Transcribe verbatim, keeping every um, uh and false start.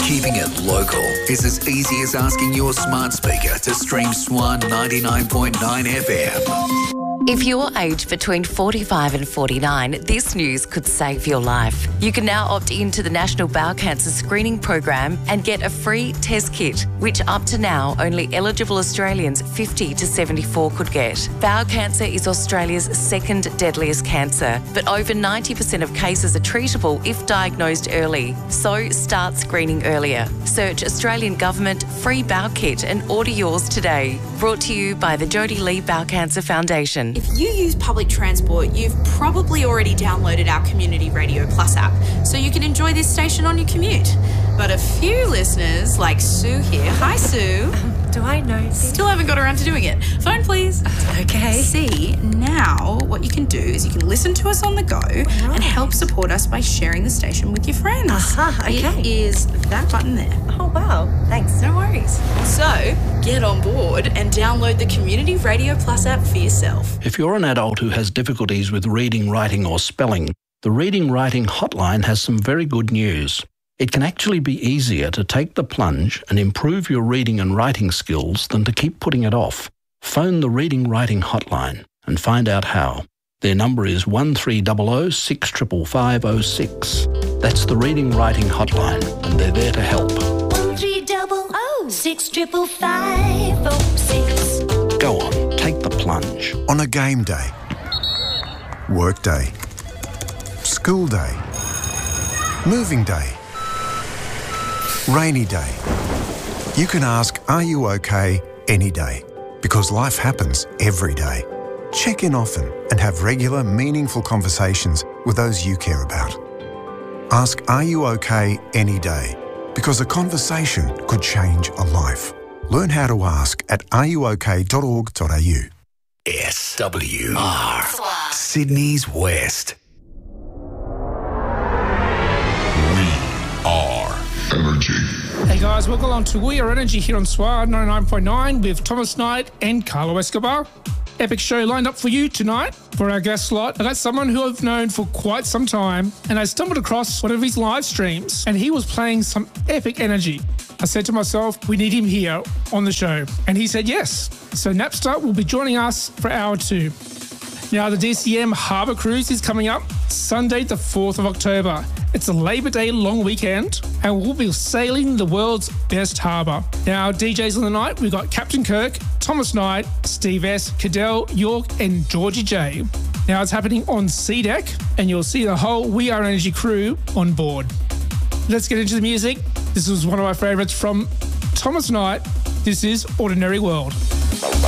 Keeping it local is as easy as asking your smart speaker to stream Swan ninety-nine point nine F M. If you're aged between forty-five and forty-nine, this news could save your life. You can now opt into the National Bowel Cancer Screening Program and get a free test kit, which up to now only eligible Australians fifty to seventy-four could get. Bowel cancer is Australia's second deadliest cancer, but over ninety percent of cases are treatable if diagnosed early. So start screening earlier. Search Australian Government Free Bowel Kit and order yours today. Brought to you by the Jodie Lee Bowel Cancer Foundation. If you use public transport, you've probably already downloaded our Community Radio Plus app, so you can enjoy this station on your commute. But a few listeners, like Sue here, hi Sue. Um, do I know? Still haven't got around to doing it. Phone please. Okay. See, now what you can do is you can listen to us on the go right. and help support us by sharing the station with your friends. Uh-huh, okay. It is that button there. Oh wow, thanks. No worries. So, get on board and download the Community Radio Plus app for yourself. If you're an adult who has difficulties with reading, writing or spelling, the Reading Writing Hotline has some very good news. It can actually be easier to take the plunge and improve your reading and writing skills than to keep putting it off. Phone the Reading Writing Hotline and find out how. Their number is one three zero zero six five five zero six. That's the Reading Writing Hotline, and they're there to help. one three zero zero six five five five zero six. Go on, take the plunge. On a game day, work day, school day, moving day, rainy day. You can ask, are you okay, any day? Because life happens every day. Check in often and have regular, meaningful conversations with those you care about. Ask, are you okay, any day? Because a conversation could change a life. Learn how to ask at are you okay dot org dot a u. S W R, Sydney's West. Energy. Hey guys, welcome along to We Are Energy here on Swan ninety-nine point nine with Thomas Knight and Carlo Escobar. Epic show lined up for you tonight. For our guest slot, I got someone who I've known for quite some time, and I stumbled across one of his live streams and he was playing some epic energy. I said to myself, we need him here on the show, and he said yes. So Napster will be joining us for hour two. Now, the D C M Harbour Cruise is coming up Sunday, the fourth of October. It's a Labor Day long weekend, and we'll be sailing the world's best harbour. Now, D Js on the night, we've got Captain Kirk, Thomas Knight, Steve S, Cadell, York, and Georgie J. Now, it's happening on Sea Deck, and you'll see the whole We Are Energy crew on board. Let's get into the music. This was one of my favourites from Thomas Knight. This is Ordinary World.